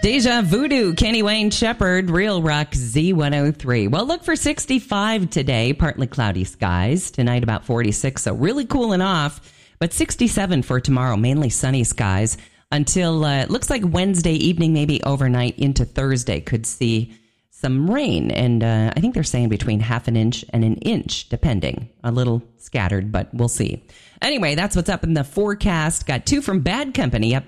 Deja Voodoo, Kenny Wayne Shepherd, Real Rock Z103. Well, look for 65 today, partly cloudy skies. Tonight about 46, so really cooling off. But 67 for tomorrow, mainly sunny skies. Until it looks like Wednesday evening, maybe overnight into Thursday, could see some rain. And I think they're saying between half an inch and an inch, depending. A little scattered, but we'll see. Anyway, that's what's up in the forecast. Got two from Bad Company up